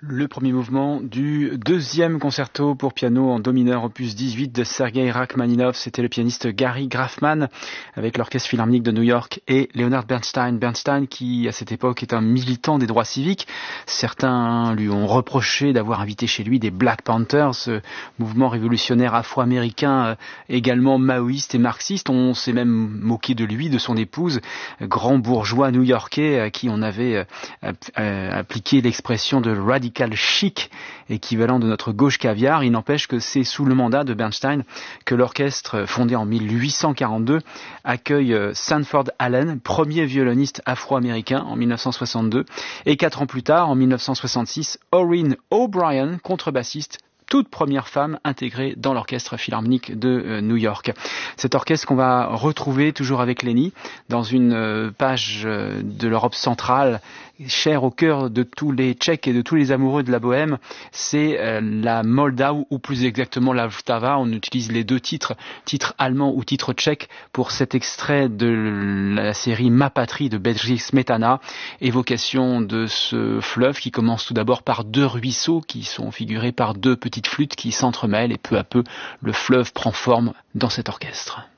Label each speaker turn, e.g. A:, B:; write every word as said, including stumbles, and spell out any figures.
A: Le premier mouvement du deuxième concerto pour piano en do mineur opus dix-huit de Sergei Rachmaninov. C'était le pianiste Gary Graffman avec l'Orchestre Philharmonique de New York et Leonard Bernstein. Bernstein qui à cette époque est un militant des droits civiques. Certains lui ont reproché d'avoir invité chez lui des Black Panthers, ce mouvement révolutionnaire afro-américain également maoïste et marxiste. On s'est même moqué de lui, de son épouse, grand bourgeois new-yorkais à qui on avait appliqué l'expression de radical chic, équivalent de notre gauche caviar. Il n'empêche que c'est sous le mandat de Bernstein que l'orchestre, fondé en mille huit cent quarante-deux, accueille Sanford Allen, premier violoniste afro-américain en mille neuf cent soixante-deux, et quatre ans plus tard, en mille neuf cent soixante-six, Orrin O'Brien, contrebassiste, toute première femme intégrée dans l'Orchestre Philharmonique de New York. Cet orchestre qu'on va retrouver toujours avec Lenny dans une page de l'Europe centrale chère au cœur de tous les Tchèques et de tous les amoureux de la bohème, c'est la Moldau, ou plus exactement la Vltava. On utilise les deux titres, titre allemand ou titre tchèque, pour cet extrait de la série Ma patrie de Bedřich Smetana, évocation de ce fleuve qui commence tout d'abord par deux ruisseaux qui sont figurés par deux petites flûtes qui s'entremêlent, et peu à peu le fleuve prend forme dans cet orchestre.